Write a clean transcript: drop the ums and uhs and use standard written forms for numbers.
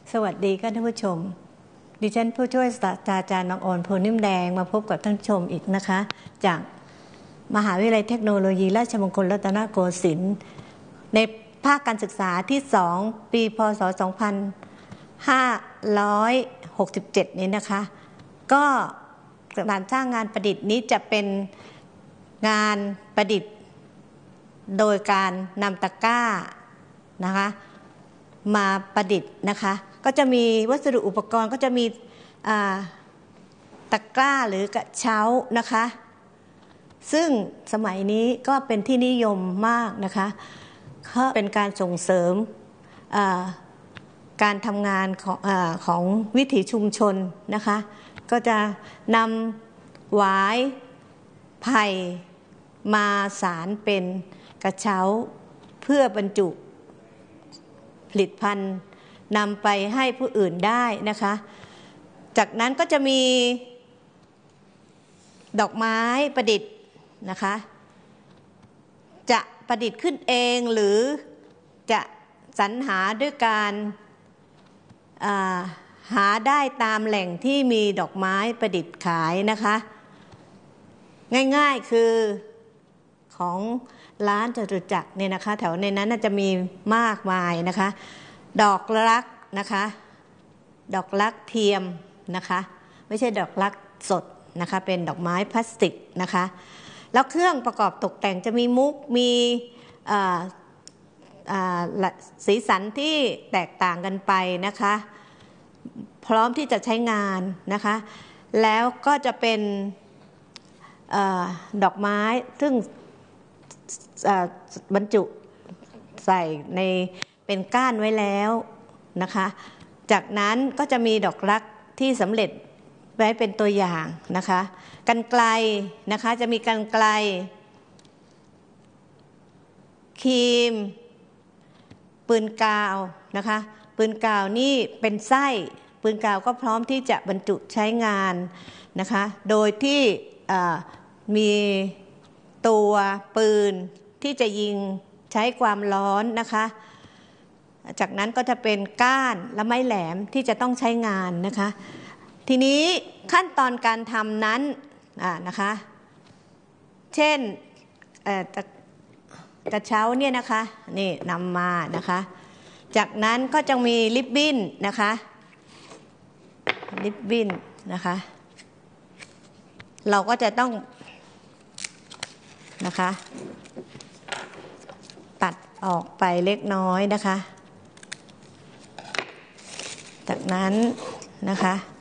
สวัสดีค่ะท่านผู้ชมดิฉันผู้ช่วยศาสตราจารย์น้องออนโพนิ่มแดงมาพบกับท่านผู้ชมอีกนะคะจากมหาวิทยาลัยเทคโนโลยีราชมงคลรัตนโกสินทร์ในภาคการศึกษาที่2ปีพ.ศ. 2567นี้นะคะก็การสร้างงานประดิษฐ์นี้จะเป็นงานประดิษฐ์โดยการนำตะกร้านะคะมาประดิษฐ์นะคะก็จะมีวัสดุอุปกรณ์ก็จะมีตะกร้าหรือกระเช้านะคะซึ่งสมัยนี้ก็เป็นที่นิยมมากนะคะก็เป็นการส่งเสริมการทำงานของวิถีชุมชนนะคะก็จะนำหวายไผ่มาสารเป็นกระเช้าเพื่อบรรจุผลิตภัณฑ์นำไปให้ผู้อื่นได้นะคะจากนั้นก็จะมีดอกไม้ประดิษฐ์นะคะจะประดิษฐ์ขึ้นเองหรือจะสรรหาด้วยการหาได้ตามแหล่งที่มีดอกไม้ประดิษฐ์ขายนะคะง่ายๆคือของร้านจตุจักรเนี่ยนะคะแถวในนั้นจะมีมากมายนะคะดอกรักนะคะดอกรักเทียมนะคะไม่ใช่ดอกรักสดนะคะเป็นดอกไม้พลาสติกนะคะแล้วเครื่องประกอบตกแต่งจะมีมุกมีสีสันที่แตกต่างกันไปนะคะพร้อมที่จะใช้งานนะคะแล้วก็จะเป็นดอกไม้ซึ่งบรรจุใส่ในเป็นก้านไว้แล้วนะคะจากนั้นก็จะมีดอกรักที่สำเร็จไว้เป็นตัวอย่างนะคะกรรไกรนะคะจะมีกรรไกรครีมปืนกาวนะคะปืนกาวนี่เป็นไส้ปืนกาวก็พร้อมที่จะบรรจุใช้งานนะคะโดยที่มีตัวปืนที่จะยิงใช้ความร้อนนะคะจากนั้นก็จะเป็นก้านและไม้แหลมที่จะต้องใช้งานนะคะทีนี้ขั้นตอนการทำนั้นนะคะเช่นกระเช้าเนี่ยนะคะนี่นำมานะคะจากนั้นก็จะมีริบบิ้นนะคะริบบิ้นนะคะเราก็จะต้องนะคะตัดออกไปเล็กน้อยนะคะจากนั้นนะคะ